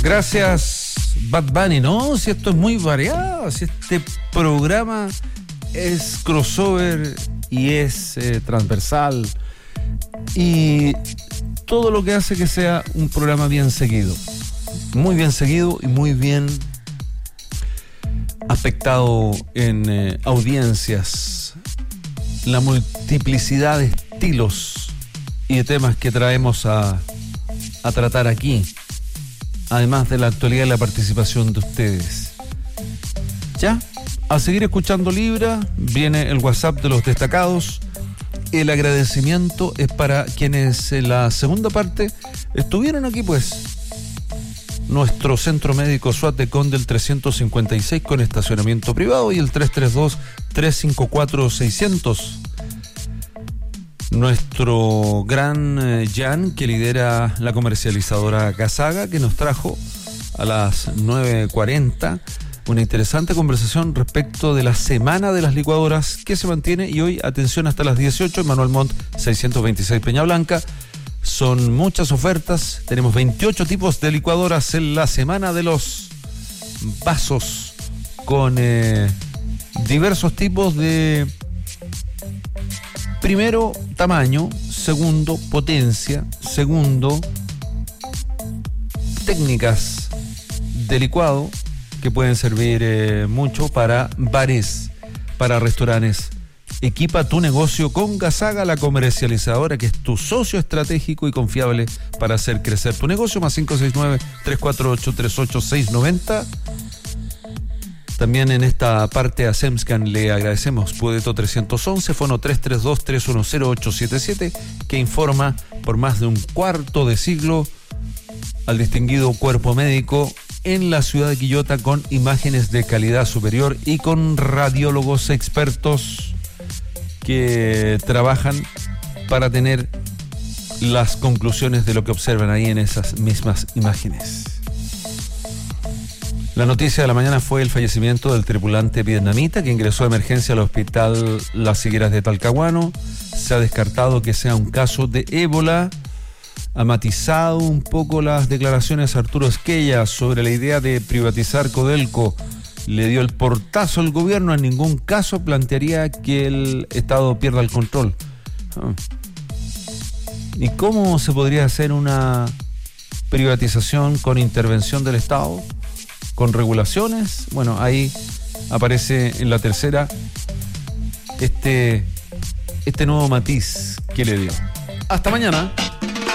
Gracias, Bad Bunny, ¿no? Si esto es muy variado, si este programa es crossover y es transversal y todo lo que hace que sea un programa bien seguido, muy bien seguido y muy bien afectado en audiencias, la multiplicidad de estilos y de temas que traemos a tratar aquí, además de la actualidad y la participación de ustedes. ¿Ya? A seguir escuchando Libra, viene el WhatsApp de los destacados. El agradecimiento es para quienes en la segunda parte estuvieron aquí, pues. Nuestro centro médico SWAT de Conde, el 356 con estacionamiento privado, y el 332-354-600. Nuestro gran Jan, que lidera la comercializadora Gasaga, que nos trajo a las 9:40 una interesante conversación respecto de la semana de las licuadoras que se mantiene, y hoy, atención, hasta las 18, Manuel Montt 626 Peña Blanca. Son muchas ofertas, tenemos 28 tipos de licuadoras en la semana de los vasos, con diversos tipos de, primero, tamaño, segundo, potencia, segundo, técnicas de licuado que pueden servir mucho para bares, para restaurantes. Equipa tu negocio con Gasaga, la comercializadora que es tu socio estratégico y confiable para hacer crecer tu negocio. Más 569-348-38690. También en esta parte a Semscan le agradecemos. Pudeto 311, fono 332-310-877, que informa por más de un cuarto de siglo al distinguido cuerpo médico en la ciudad de Quillota, con imágenes de calidad superior y con radiólogos expertos que trabajan para tener las conclusiones de lo que observan ahí en esas mismas imágenes. La noticia de la mañana fue el fallecimiento del tripulante vietnamita que ingresó de emergencia al hospital Las Higueras de Talcahuano. Se ha descartado que sea un caso de ébola. Ha matizado un poco las declaraciones Arturo Esquella sobre la idea de privatizar Codelco. Le dio el portazo al gobierno, en ningún caso plantearía que el Estado pierda el control. ¿Y cómo se podría hacer una privatización con intervención del Estado? ¿Con regulaciones? Bueno, ahí aparece en la tercera este nuevo matiz que le dio. Hasta mañana.